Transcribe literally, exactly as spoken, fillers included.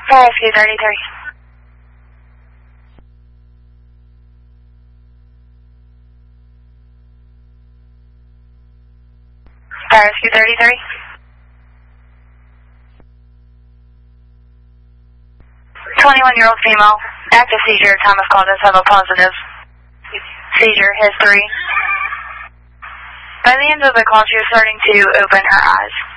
Rescue thirty-three. Rescue thirty-three. twenty-one-year-old female, active seizure, time of call does have a positive seizure history. By the end of the call, she was starting to open her eyes.